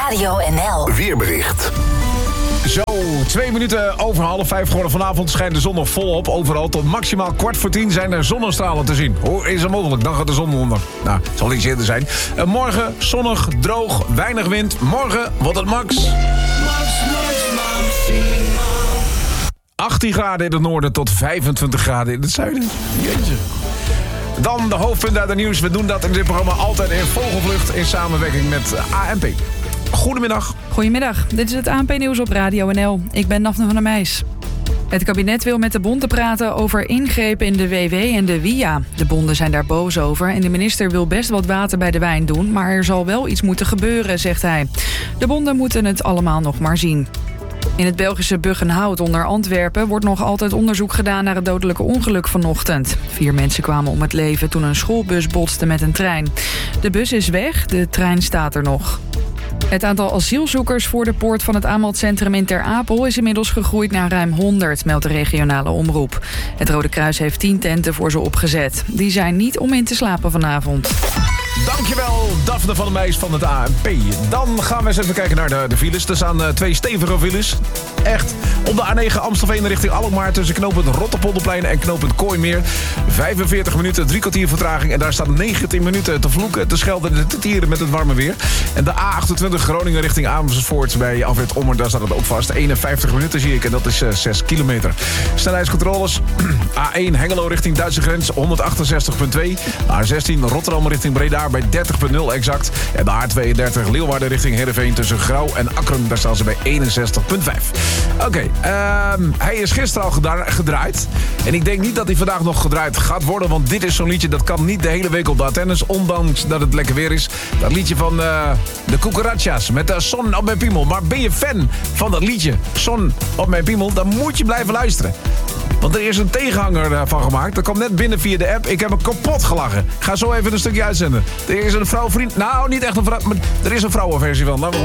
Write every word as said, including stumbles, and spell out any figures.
Radio N L Weerbericht. Zo, twee minuten over half vijf geworden. Vanavond schijnt de zon nog volop. Overal tot maximaal kwart voor tien zijn er zonnestralen te zien. Hoe is dat mogelijk? Dan gaat de zon onder. Nou, het zal iets eerder zijn. Uh, morgen zonnig, droog, weinig wind. Morgen wordt het max. Max, max, maximaal. achttien graden in het noorden tot vijfentwintig graden in het zuiden. Jeetje. Dan de hoofdpunten uit het nieuws. We doen dat in dit programma altijd in vogelvlucht in samenwerking met A N P. Goedemiddag. Goedemiddag, dit is het A N P-nieuws op Radio N L. Ik ben Daphne van der Meijs. Het kabinet wil met de bonden praten over ingrepen in de W W en de W I A. De bonden zijn daar boos over en de minister wil best wat water bij de wijn doen, maar er zal wel iets moeten gebeuren, zegt hij. De bonden moeten het allemaal nog maar zien. In het Belgische Buggenhout onder Antwerpen wordt nog altijd onderzoek gedaan naar het dodelijke ongeluk vanochtend. Vier mensen kwamen om het leven toen een schoolbus botste met een trein. De bus is weg, de trein staat er nog. Het aantal asielzoekers voor de poort van het aanmeldcentrum in Ter Apel is inmiddels gegroeid naar ruim honderd, meldt de regionale omroep. Het Rode Kruis heeft tien tenten voor ze opgezet. Die zijn niet om in te slapen vanavond. Dankjewel, Daphne van der Meijs van het A N P. Dan gaan we eens even kijken naar de, de files. Er staan uh, twee stevige files. Echt. Op de A negen Amstelveen richting Alkmaar tussen knooppunt Rotterpolderplein en knooppunt Kooimeer. vijfenveertig minuten, drie kwartier vertraging. En daar staat negentien minuten te vloeken, te schelden en te tieren met het warme weer. En de A achtentwintig Groningen richting Amersfoort bij afrit Ommer. Daar staat het ook vast. eenenvijftig minuten zie ik en dat is uh, zes kilometer. Snelheidscontroles. A één Hengelo richting Duitse grens honderdachtenzestig komma twee. A zestien Rotterdam richting Breda bij dertig komma nul exact. En de A tweeëndertig Leeuwarden richting Heerenveen tussen Grauw en Akkeren. Daar staan ze bij eenenzestig komma vijf. Oké, okay, uh, hij is gisteren al gedra- gedraaid. En ik denk niet dat hij vandaag nog gedraaid gaat worden. Want dit is zo'n liedje dat kan niet de hele week op de antennes. Ondanks dat het lekker weer is. Dat liedje van uh, de Cucarachas met de Zon op mijn piemel. Maar ben je fan van dat liedje Zon op mijn piemel? Dan moet je blijven luisteren. Want er is een tegenhanger van gemaakt. Dat kwam net binnen via de app. Ik heb hem kapot gelachen. Ga zo even een stukje uitzenden. Er is een vrouwvriend. Nou, niet echt een vrouw. Maar er is een vrouwenversie van. Nou,